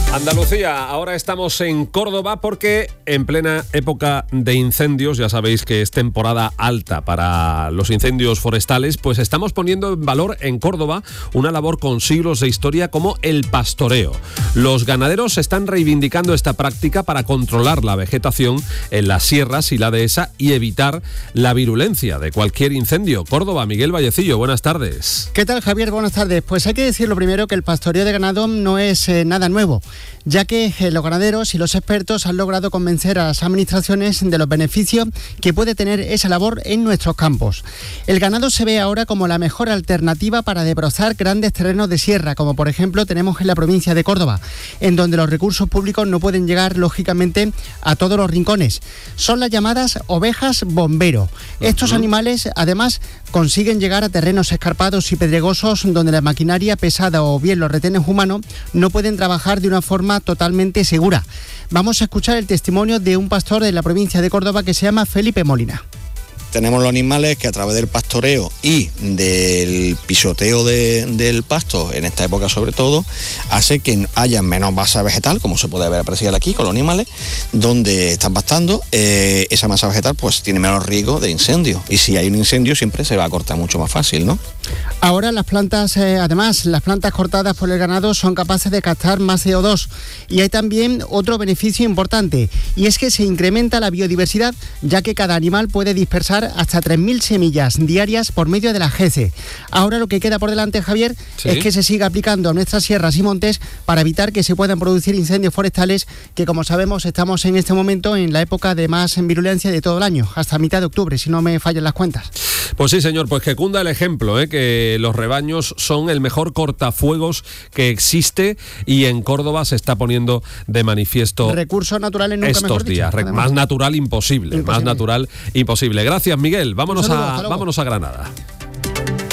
Andalucía, ahora estamos en Córdoba porque en plena época de incendios, ya sabéis que es temporada alta para los incendios forestales, pues estamos poniendo en valor en Córdoba una labor con siglos de historia como el pastoreo. Los ganaderos están reivindicando esta práctica para controlar la vegetación en las sierras y la dehesa y evitar la virulencia de cualquier incendio. Córdoba, Miguel Vallecillo, buenas tardes. ¿Qué tal, Javier? Buenas tardes. Pues hay que decir lo primero que el pastoreo de ganado no es nada nuevo, ya que los ganaderos y los expertos han logrado convencer a las administraciones de los beneficios que puede tener esa labor en nuestros campos. El ganado se ve ahora como la mejor alternativa para desbrozar grandes terrenos de sierra, como por ejemplo tenemos en la provincia de Córdoba, en donde los recursos públicos no pueden llegar lógicamente a todos los rincones. Son las llamadas ovejas bombero. Estos animales además consiguen llegar a terrenos escarpados y pedregosos donde la maquinaria pesada o bien los retenes humanos no pueden trabajar de una forma totalmente segura. Vamos a escuchar el testimonio de un pastor de la provincia de Córdoba que se llama Felipe Molina. Tenemos los animales que a través del pastoreo y del pisoteo del pasto, en esta época sobre todo, hace que haya menos masa vegetal, como se puede ver apreciar aquí con los animales, donde están pastando. Esa masa vegetal pues tiene menos riesgo de incendio, y si hay un incendio siempre se va a cortar mucho más fácil, ¿no? Ahora las plantas, además, las plantas cortadas por el ganado son capaces de captar más CO2, y hay también otro beneficio importante, y es que se incrementa la biodiversidad, ya que cada animal puede dispersar hasta 3.000 semillas diarias por medio de la GECE. Ahora lo que queda por delante, Javier, es que se siga aplicando a nuestras sierras y montes para evitar que se puedan producir incendios forestales, que como sabemos estamos en este momento en la época de más virulencia de todo el año, hasta mitad de octubre, si no me fallan las cuentas. Pues sí, señor, pues que cunda el ejemplo, que los rebaños son el mejor cortafuegos que existe, y en Córdoba se está poniendo de manifiesto recursos naturales nunca estos mejor días. Dicho, más natural imposible, más natural imposible. Gracias, Miguel. Vámonos a Granada.